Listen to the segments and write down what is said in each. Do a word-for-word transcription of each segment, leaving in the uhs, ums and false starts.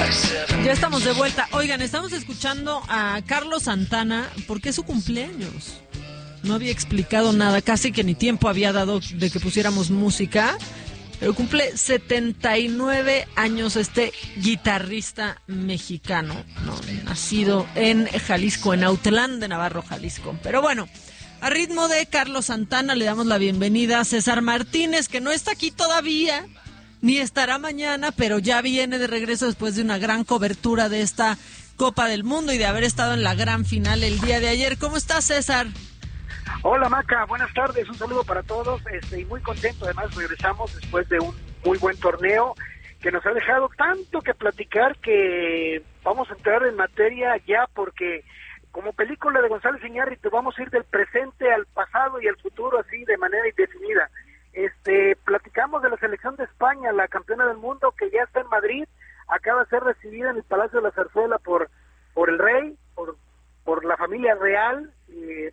Ya estamos de vuelta. Oigan, estamos escuchando a Carlos Santana porque es su cumpleaños. No había explicado nada, casi que ni tiempo había dado de que pusiéramos música. Pero cumple setenta y nueve años este guitarrista mexicano, ¿no? Nacido en Jalisco, en Autlán de Navarro, Jalisco. Pero bueno, a ritmo de Carlos Santana le damos la bienvenida a César Martínez, que no está aquí todavía, ni estará mañana, pero ya viene de regreso después de una gran cobertura de esta Copa del Mundo y de haber estado en la gran final el día de ayer. ¿Cómo estás, César? Hola, Maca, buenas tardes, un saludo para todos, este, y muy contento, además regresamos después de un muy buen torneo que nos ha dejado tanto que platicar que vamos a entrar en materia ya, porque como película de González Iñárritu vamos a ir del presente al pasado y al futuro así de manera indefinida. Este, platicamos de la selección de España, la campeona del mundo que ya está en Madrid, acaba de ser recibida en el Palacio de la Zarzuela por, por el rey, por, por la familia real, eh,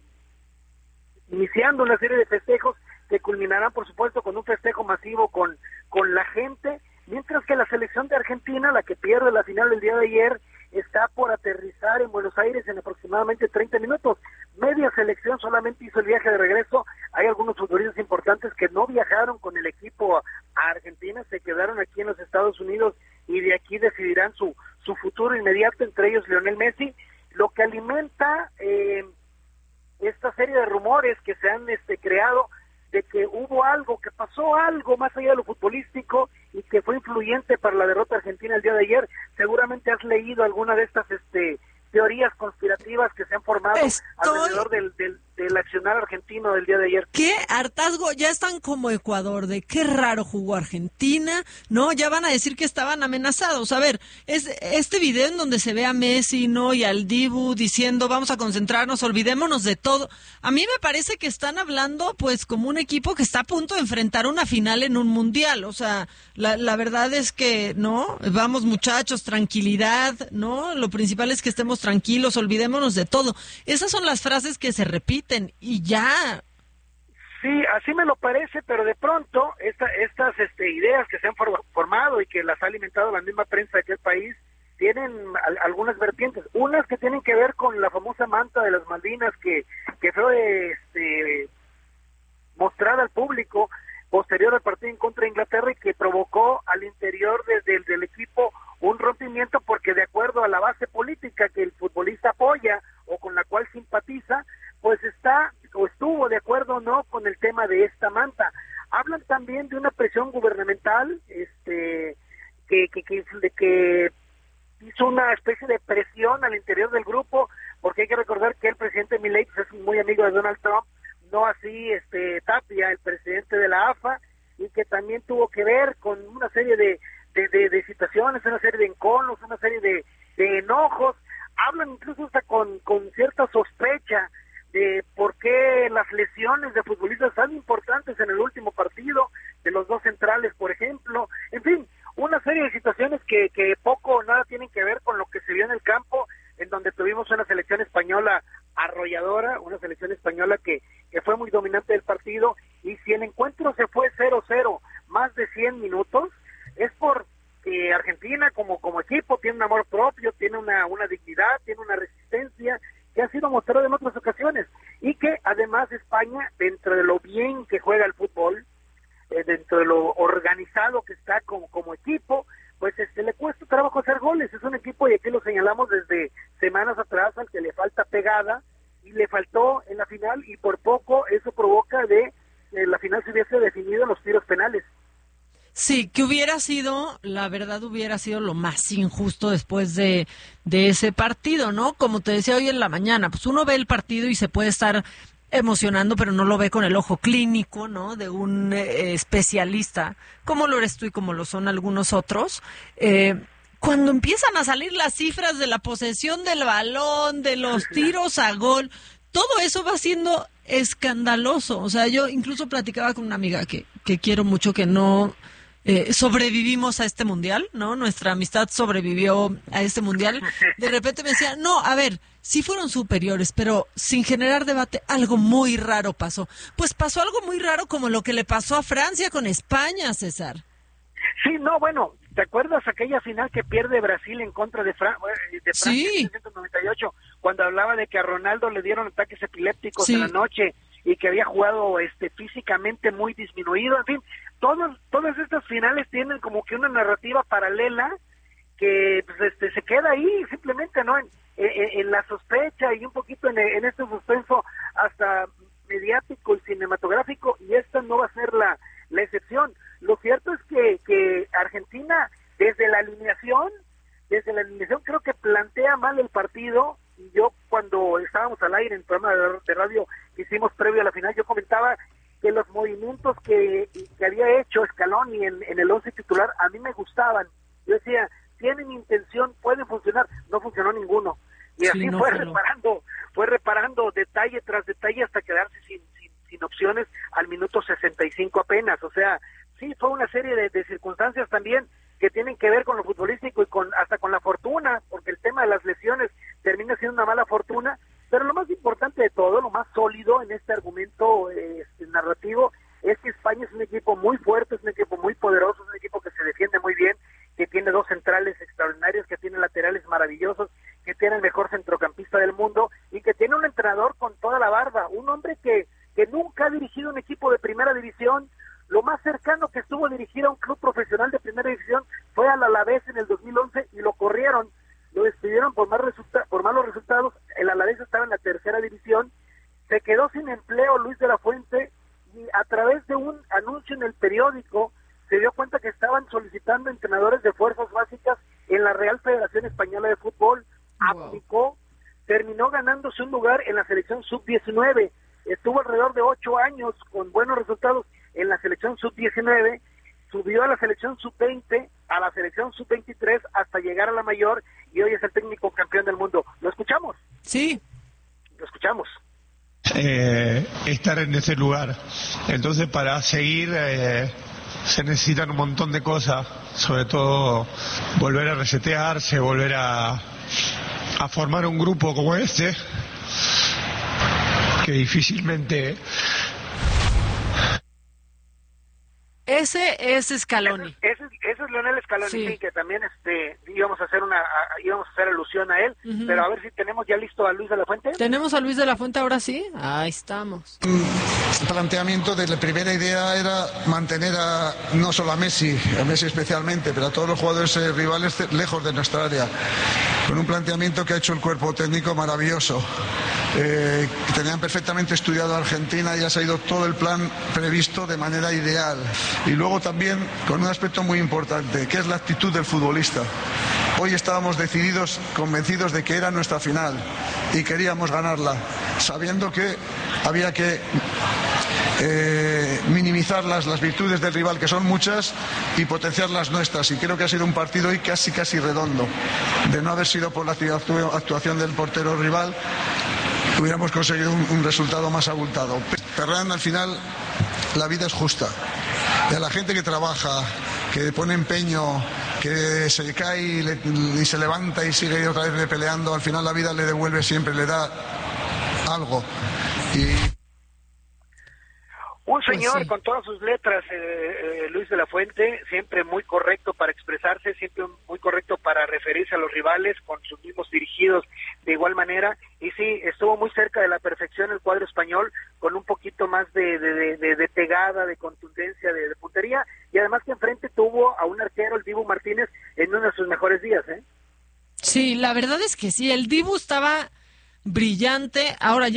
iniciando una serie de festejos que culminarán, por supuesto, con un festejo masivo con, con la gente, mientras que la selección de Argentina, la que pierde la final el día de ayer, está por aterrizar en Buenos Aires en aproximadamente treinta minutos. Media selección solamente hizo el viaje de regreso. Hay algunos futbolistas importantes que no viajaron con el equipo a Argentina, se quedaron aquí en los Estados Unidos y de aquí decidirán su, su futuro inmediato, entre ellos Lionel Messi, lo que alimenta eh, esta serie de rumores que se han este, creado de que hubo algo, que pasó algo más allá de lo futbolístico y que fue influyente para la derrota argentina el día de ayer. Seguramente has leído alguna de estas este, teorías conspirativas que se han formado Estoy... alrededor del, del, del accionar argentino del día de ayer. ¡Qué hartazgo! Ya están como Ecuador, de qué raro jugó Argentina, ¿no? Ya van a decir que estaban amenazados. A ver, es este video en donde se ve a Messi, ¿no? Y al Dibu diciendo, vamos a concentrarnos, olvidémonos de todo. A mí me parece que están hablando, pues, como un equipo que está a punto de enfrentar una final en un mundial. O sea, la, la verdad es que, ¿no? Vamos, muchachos, tranquilidad, ¿no? Lo principal es que estemos tranquilos, olvidémonos de todo. Esas son las frases que se repiten y ya. Sí, así me lo parece, pero de pronto esta, estas este, ideas que se han for- formado y que las ha alimentado la misma prensa de aquel país tienen al- algunas vertientes. Unas que tienen que ver con la famosa manta de las Malvinas que, que fue este, mostrada al público posterior al partido en contra de Inglaterra y que provocó al interior de, de, del equipo un rompimiento porque de acuerdo a la base política que el futbolista apoya o con la cual simpatiza, pues está o estuvo de acuerdo o no con el tema de esta manta. Hablan también de una presión gubernamental, este, que, que, que, de que hizo una especie de presión al interior del grupo, porque hay que recordar que el presidente Milei pues, es muy amigo de Donald Trump, no así este Tapia, el presidente de la A F A, y que también tuvo que ver con una serie de, de, de, de situaciones, una serie de enconos, una serie de, de enojos. Hablan incluso hasta con, con cierta sospecha de por qué las lesiones de futbolistas tan importantes en el último partido, de los dos centrales, por ejemplo. En fin, una serie de situaciones que, que poco o nada tienen que ver con lo que se vio en el campo, en donde tuvimos una selección española arrolladora, una selección española que, que fue muy dominante del partido, y si el encuentro se fue cero cero más de cien minutos, es porque Argentina como, como equipo tiene un amor propio, tiene una, una dignidad, tiene una resistencia, que ha sido mostrado en otras ocasiones, y que además España, dentro de lo bien que juega el fútbol, eh, dentro de lo organizado que está como, como equipo, pues este le cuesta trabajo hacer goles. Es un equipo, y aquí lo señalamos desde semanas atrás, al que le falta pegada, y le faltó en la final, y por poco eso provoca de eh, la final se hubiese definido en los tiros penales. Sí, que hubiera sido, la verdad hubiera sido lo más injusto después de, de ese partido, ¿no? Como te decía hoy en la mañana, pues uno ve el partido y se puede estar emocionando, pero no lo ve con el ojo clínico, ¿no? De un eh, especialista, como lo eres tú y como lo son algunos otros. Eh, cuando empiezan a salir las cifras de la posesión del balón, de los tiros a gol, todo eso va siendo escandaloso. O sea, yo incluso platicaba con una amiga que, que quiero mucho, que no... Eh, sobrevivimos a este mundial, ¿no? Nuestra amistad sobrevivió a este mundial. De repente me decía, no, a ver, sí fueron superiores, pero sin generar debate, algo muy raro pasó. Pues pasó algo muy raro como lo que le pasó a Francia con España, César. Sí, no, bueno, ¿te acuerdas aquella final que pierde Brasil en contra de, Fran de Francia sí. en mil novecientos noventa y ocho, cuando hablaba de que a Ronaldo le dieron ataques epilépticos sí. en la noche y que había jugado este físicamente muy disminuido? En fin, todos, todas estas finales tienen como que una narrativa paralela que pues, este, se queda ahí simplemente, ¿no? En, en, en la sospecha y un poquito en, en este suspenso hasta mediático y cinematográfico, y esta no va a ser la, la excepción. Lo cierto es que, que Argentina, desde la alineación, desde la alineación creo que plantea mal el partido, y yo cuando estábamos al aire en el programa de, de radio que hicimos previo a la final, yo comentaba que los movimientos que, que había hecho Scaloni en, en el once titular a mí me gustaban. Yo decía, tienen intención, pueden funcionar, no funcionó ninguno. Y así sí, no fue funcionó. reparando, fue reparando detalle tras detalle hasta quedarse sin, sin, sin opciones al minuto sesenta y cinco apenas. O sea, sí fue una serie de, de circunstancias también que tienen que ver con lo futbolístico y con hasta con la fortuna, porque el tema de las lesiones termina siendo una mala fortuna, pero lo más importante de todo, lo más sólido en este argumento eh, narrativo, es que España es un equipo muy fuerte, es un equipo muy poderoso, es un equipo que se defiende muy bien, que tiene dos centrales extraordinarios, que tiene laterales maravillosos, que tiene el mejor centrocampista del mundo y que tiene un entrenador con toda la barba, un hombre que, que nunca ha dirigido un equipo de primera división. Lo más cercano que estuvo a dirigir a un club profesional de primera división fue al Alavés en el dos mil once y lo corrieron, lo despidieron por, más resulta por malos resultados. El Alavés estaba en la tercera división, se quedó sin empleo Luis de la Fuente y a través de un anuncio en el periódico se dio cuenta que estaban solicitando entrenadores de fuerzas básicas en la Real Federación Española de Fútbol. Wow. Aplicó, terminó ganándose un lugar en la selección sub diecinueve, estuvo alrededor de ocho años con buenos resultados en la selección sub diecinueve, subió a la selección sub veinte, a la selección sub veintitrés, hasta llegar a la mayor, y hoy es el técnico campeón del mundo. ¿Lo escuchamos? Sí. Lo escuchamos. Eh, estar en ese lugar. Entonces, para seguir eh, se necesitan un montón de cosas, sobre todo volver a resetearse, volver a, a formar un grupo como este, que difícilmente... Ese es Scaloni. Ese, ese, ese es Lionel Scaloni, sí. Sí, que también este íbamos a hacer una a, íbamos a hacer alusión a él, uh-huh. Pero a ver si tenemos ya listo a Luis de la Fuente. ¿Tenemos a Luis de la Fuente ahora sí? Ahí estamos. El planteamiento de la primera idea era mantener a no solo a Messi, a Messi especialmente, pero a todos los jugadores eh, rivales lejos de nuestra área, con un planteamiento que ha hecho el cuerpo técnico maravilloso. Eh, tenían perfectamente estudiado a Argentina y ha salido todo el plan previsto de manera ideal. Y luego también con un aspecto muy importante, que es la actitud del futbolista. Hoy estábamos decididos, convencidos de que era nuestra final y queríamos ganarla, sabiendo que había que eh, minimizar las, las virtudes del rival, que son muchas, y potenciar las nuestras. Y creo que ha sido un partido hoy casi casi redondo. De no haber sido por la actuación del portero rival, hubiéramos conseguido un, un resultado más abultado. Ferran, al final, la vida es justa. Y a la gente que trabaja, que pone empeño, que se cae y, le, y se levanta y sigue otra vez peleando, al final la vida le devuelve siempre, le da algo. Y... Un señor pues sí. Con todas sus letras, eh, eh, Luis de la Fuente, siempre muy correcto para expresarse, siempre muy correcto para referirse a los rivales, con sus mismos dirigidos de igual manera, y sí, estuvo muy cerca de la perfección el cuadro español, con un poquito más de, de, de, de pegada, de contundencia, de, de puntería, y además que enfrente tuvo a un arquero, el Dibu Martínez, en uno de sus mejores días, ¿eh? Sí, la verdad es que sí, el Dibu estaba brillante. Ahora, yo